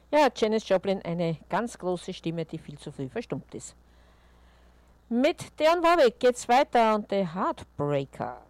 Ja, Janis Joplin, eine ganz große Stimme, die viel zu früh verstummt ist. Mit Dionne Warwick geht's weiter und The Heartbreaker.